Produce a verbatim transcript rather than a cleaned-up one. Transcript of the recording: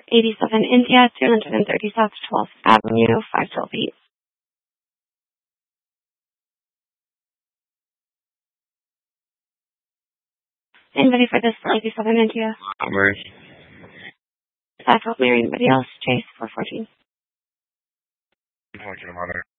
eighty-seven India, two hundred thirty South twelfth Avenue, five twelve eight. Anybody for this eighty-seven India? Mary. five twelve Mary. Anybody else? Chase, four fourteen. Mother.